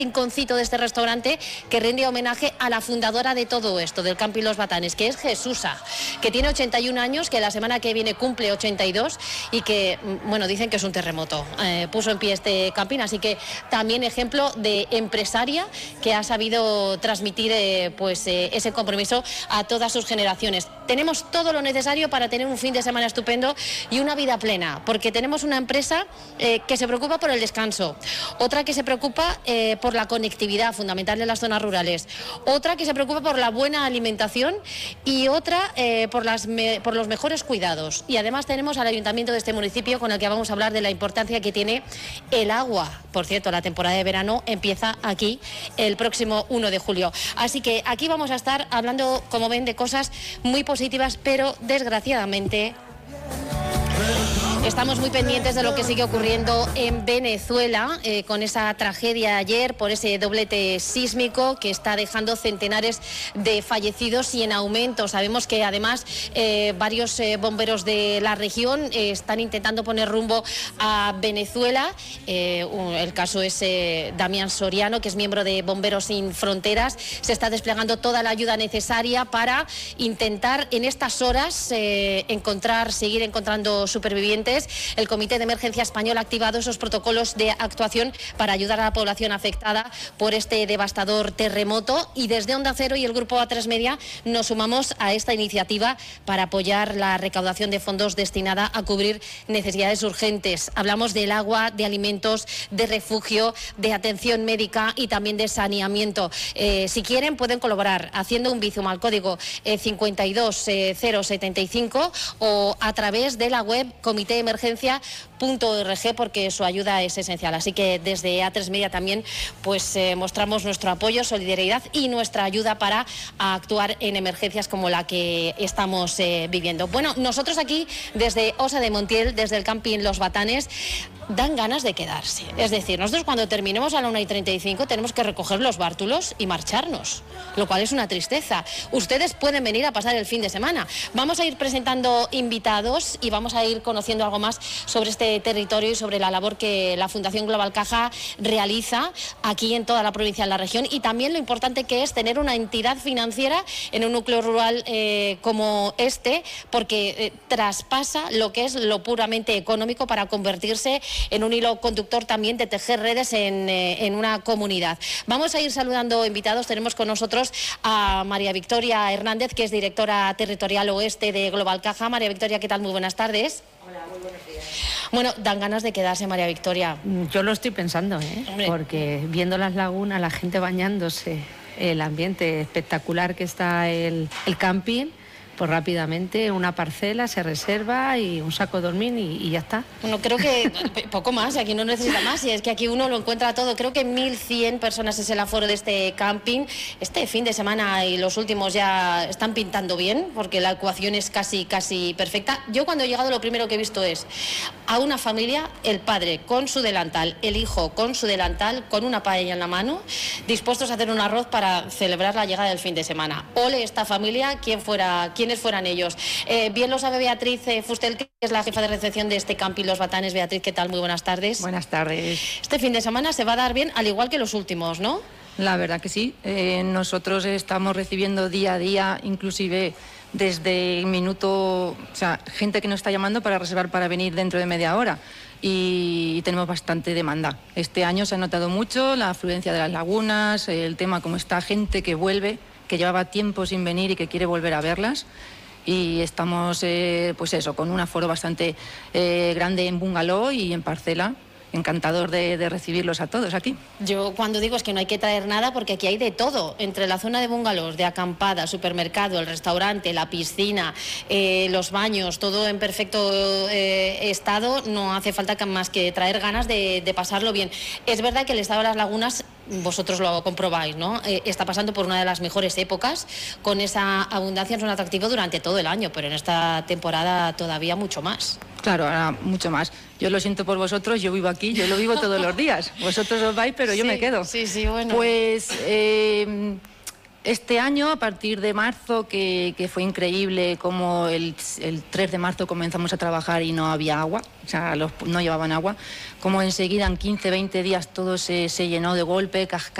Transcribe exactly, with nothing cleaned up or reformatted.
rinconcito de este restaurante que rinde homenaje a la fundadora de todo esto, del Camping Los Batanes, que es Jesusa, que tiene ochenta y un años, que la semana que viene cumple ochenta y dos y que, bueno, dicen que es un terremoto. Eh, puso en pie este camping, así que también ejemplo de empresaria que ha sabido transmitir eh, pues eh, ese compromiso a todas sus generaciones. Tenemos todo lo necesario para tener un fin de semana estupendo y una vida plena, porque tenemos una empresa eh, que se preocupa por el descanso, otra que se preocupa eh, por la conectividad fundamental de las zonas rurales, otra que se preocupa por la buena alimentación y otra eh, por, las me, por los mejores cuidados. Y además tenemos al ayuntamiento de este municipio con el que vamos a hablar de la importancia que tiene el agua. Por cierto, la temporada de verano empieza aquí el próximo uno de julio. Así que aquí vamos a estar hablando, como ven, de cosas muy positivas, pero desgraciadamente estamos muy pendientes de lo que sigue ocurriendo en Venezuela, eh, con esa tragedia ayer por ese doblete sísmico que está dejando centenares de fallecidos y en aumento. Sabemos que además eh, varios eh, bomberos de la región eh, están intentando poner rumbo a Venezuela. Eh, el caso es eh, Damián Soriano, que es miembro de Bomberos Sin Fronteras. Se está desplegando toda la ayuda necesaria para intentar en estas horas eh, encontrar, seguir encontrando supervivientes. El Comité de Emergencia Español ha activado esos protocolos de actuación para ayudar a la población afectada por este devastador terremoto, y desde Onda Cero y el Grupo A tres Media nos sumamos a esta iniciativa para apoyar la recaudación de fondos destinada a cubrir necesidades urgentes. Hablamos del agua, de alimentos, de refugio, de atención médica y también de saneamiento. Eh, si quieren pueden colaborar haciendo un bizum al código eh, cincuenta y dos cero setenta y cinco o a través de la web comité emergencia punto org, porque su ayuda es esencial. Así que desde A tres Media también pues eh, mostramos nuestro apoyo, solidaridad y nuestra ayuda para actuar en emergencias como la que estamos eh, viviendo. Bueno, nosotros aquí desde Osa de Montiel, desde el Camping Los Batanes, dan ganas de quedarse. Es decir, nosotros cuando terminemos a la una y treinta y cinco tenemos que recoger los bártulos y marcharnos, lo cual es una tristeza. Ustedes pueden venir a pasar el fin de semana. Vamos a ir presentando invitados y vamos a ir conociendo algo más sobre este territorio y sobre la labor que la Fundación Global Caja realiza aquí en toda la provincia de la región, y también lo importante que es tener una entidad financiera en un núcleo rural eh, como este, porque eh, traspasa lo que es lo puramente económico para convertirse en un hilo conductor también de tejer redes en, eh, en una comunidad. Vamos a ir saludando invitados. Tenemos con nosotros a María Victoria Hernández, que es directora territorial oeste de Global Caja. María Victoria, ¿qué tal? Muy buenas tardes. Hola, muy buenos días. Bueno, dan ganas de quedarse, María Victoria. Yo lo estoy pensando, ¿eh? Porque viendo las lagunas, la gente bañándose, el ambiente espectacular que está el, el camping, pues rápidamente una parcela se reserva y un saco de dormir y, y ya está. Bueno, creo que poco más, aquí no necesita más, y es que aquí uno lo encuentra todo. Creo que mil cien personas es el aforo de este camping. Este fin de semana y los últimos ya están pintando bien, porque la ecuación es casi, casi perfecta. Yo cuando he llegado lo primero que he visto es a una familia, el padre con su delantal, el hijo con su delantal, con una paella en la mano, dispuestos a hacer un arroz para celebrar la llegada del fin de semana. Ole esta familia, quien fuera, quiénes fueran ellos. Eh, bien lo sabe Beatriz eh, Fustel, que es la jefa de recepción de este Camping Los Batanes. Beatriz, ¿qué tal? Muy buenas tardes. Buenas tardes. Este fin de semana se va a dar bien, al igual que los últimos, ¿no? La verdad que sí. Eh, nosotros estamos recibiendo día a día, inclusive desde el minuto, o sea, gente que nos está llamando para reservar para venir dentro de media hora. Y tenemos bastante demanda. Este año se ha notado mucho la afluencia de las lagunas, el tema como está gente que vuelve, que llevaba tiempo sin venir y que quiere volver a verlas. Y estamos, eh, pues eso, con un aforo bastante eh, grande en bungalow y en parcela. Encantador de, de recibirlos a todos aquí. Yo cuando digo es que no hay que traer nada, porque aquí hay de todo, entre la zona de bungalows, de acampada, supermercado, el restaurante, la piscina, eh, los baños, todo en perfecto eh, estado. No hace falta que más que traer ganas de, de pasarlo bien. Es verdad que el estado de las lagunas, vosotros lo comprobáis, ¿no? Eh, está pasando por una de las mejores épocas, con esa abundancia, es un atractivo durante todo el año, pero en esta temporada todavía mucho más. Claro, ahora mucho más. Yo lo siento por vosotros, yo vivo aquí, yo lo vivo todos los días. Vosotros os vais, pero yo sí, me quedo. Sí, sí, bueno. Pues eh, Este año, a partir de marzo, que, que fue increíble, como el, el tres de marzo comenzamos a trabajar y no había agua, o sea, los, no llevaban agua, como enseguida en quince, veinte días todo se, se llenó de golpe, cascada.